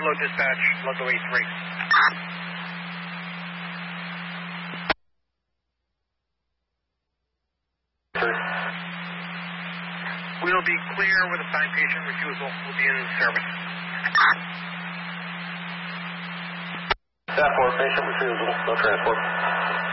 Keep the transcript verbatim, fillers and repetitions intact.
Ludlow dispatch, Ludlow eight three. We'll be clear with a signed patient refusal. We'll be in service. Staff four, patient refusal, no transport.